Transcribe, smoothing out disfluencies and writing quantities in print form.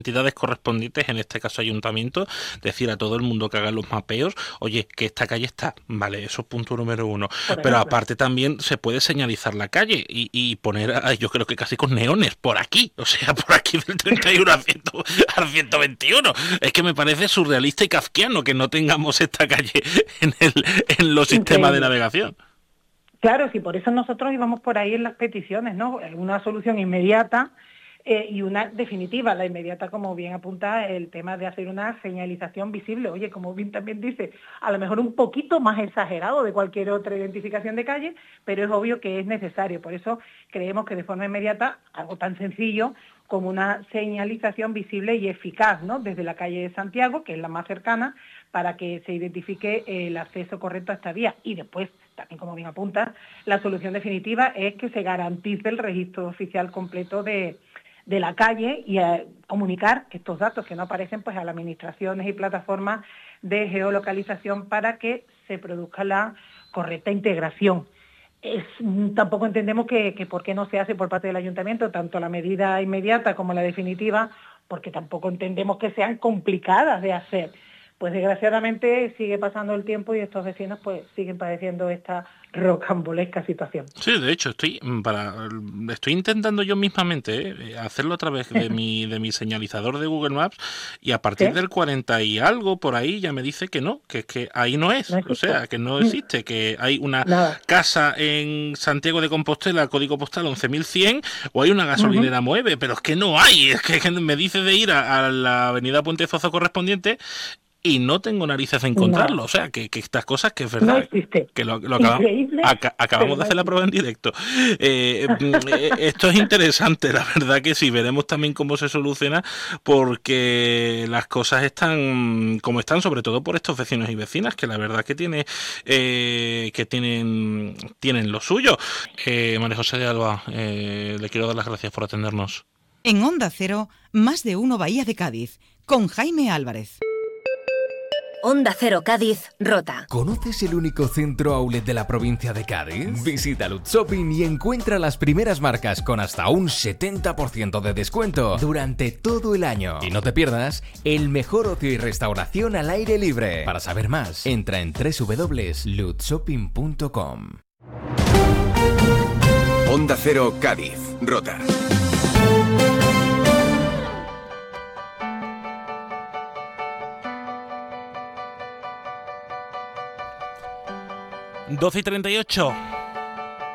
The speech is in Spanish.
entidades correspondientes, en este caso ayuntamiento, decir a todo el mundo que haga los mapeos, oye, que esta calle está, vale, eso es punto número uno. por Pero ejemplo. aparte también se puede señalizar la calle y poner, yo creo que casi con neones, por aquí, o sea, por aquí del 31 al 121. Es que me parece surrealista y kafkiano que no tengamos esta calle en los sistemas de Increíble. navegación. Claro, sí, por eso nosotros íbamos por ahí en las peticiones, ¿no? Una solución inmediata y una definitiva. La inmediata, como bien apunta, el tema de hacer una señalización visible. Oye, como bien también dice, a lo mejor un poquito más exagerado de cualquier otra identificación de calle, pero es obvio que es necesario. Por eso creemos que de forma inmediata, algo tan sencillo como una señalización visible y eficaz, ¿no? Desde la calle de Santiago, que es la más cercana, para que se identifique el acceso correcto a esta vía. Y después, también como bien apunta, la solución definitiva es que se garantice el registro oficial completo de la calle y comunicar estos datos que no aparecen pues a las administraciones y plataformas de geolocalización para que se produzca la correcta integración. Tampoco entendemos que por qué no se hace por parte del ayuntamiento tanto la medida inmediata como la definitiva, porque tampoco entendemos que sean complicadas de hacer. Pues desgraciadamente sigue pasando el tiempo y estos vecinos pues siguen padeciendo esta rocambolesca situación. Sí, de hecho, estoy intentando yo mismamente hacerlo a través de mi señalizador de Google Maps y a partir ¿Sí? del 40 y algo por ahí ya me dice que no, que es que ahí no No es, o existe. sea, que no existe, que hay una Nada. casa en Santiago de Compostela, código postal 11.100 o hay una Ujú. gasolinera Moeve, pero es que no hay, es que me dice de ir a la avenida Puente Zozo correspondiente y no tengo narices de encontrarlo. Nada. O sea, que estas cosas que es No verdad, existe. que lo Increíble, pero acabamos de no hacer la prueba existe. en directo. Esto es interesante, la verdad que sí. Veremos también cómo se soluciona, porque las cosas están como están, sobre todo por estos vecinos y vecinas, que la verdad que tienen lo suyo. María José de Alba, le quiero dar las gracias por atendernos. En Onda Cero, más de uno Bahía de Cádiz, con Jaime Álvarez. Onda Cero Cádiz, Rota. ¿Conoces el único centro outlet de la provincia de Cádiz? Visita Lutz Shopping y encuentra las primeras marcas con hasta un 70% de descuento durante todo el año. Y no te pierdas el mejor ocio y restauración al aire libre. Para saber más, entra en www.lutzshopping.com. Onda Cero Cádiz, Rota. Doce y 38.